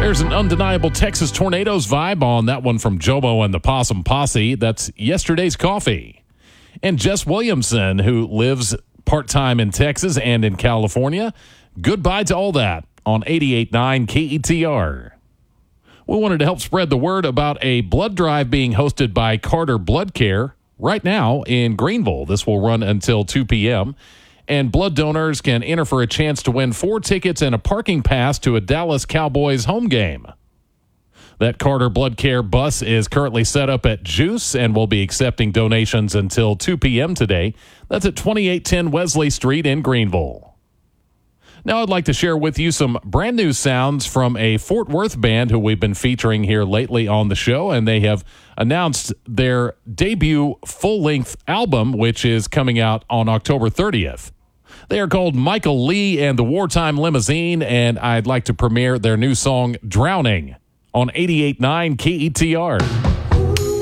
There's an undeniable Texas Tornadoes vibe on that one from Jomo and the Possum Posse. That's Yesterday's Coffee. And Jess Williamson, who lives part-time in Texas and in California, goodbye to all that on 88.9 KETR. We wanted to help spread the word about a blood drive being hosted by Carter Blood Care right now in Greenville. This will run until 2 p.m., and blood donors can enter for a chance to win 4 tickets and a parking pass to a Dallas Cowboys home game. That Carter Blood Care bus is currently set up at Juice and will be accepting donations until 2 p.m. today. That's at 2810 Wesley Street in Greenville. Now I'd like to share with you some brand new sounds from a Fort Worth band who we've been featuring here lately on the show, and they have announced their debut full-length album, which is coming out on October 30th. They are called Michael Lee and the Wartime Limousine, and I'd like to premiere their new song, Drowning, on 88.9 KETR.